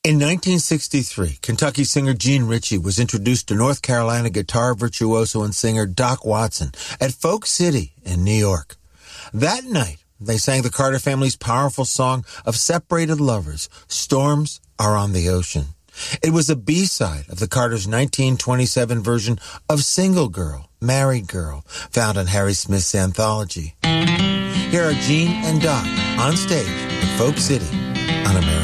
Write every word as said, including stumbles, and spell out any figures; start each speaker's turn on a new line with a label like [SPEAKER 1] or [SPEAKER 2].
[SPEAKER 1] In nineteen sixty-three, Kentucky singer Gene Ritchie was introduced to North Carolina guitar virtuoso and singer Doc Watson at Folk City in New York. That night, they sang the Carter family's powerful song of separated lovers, Storms Are on the Ocean. It was a B-side of the Carters' nineteen twenty-seven version of Single Girl, Married Girl, found on Harry Smith's anthology. Here are Gene and Doc on stage at Folk City on American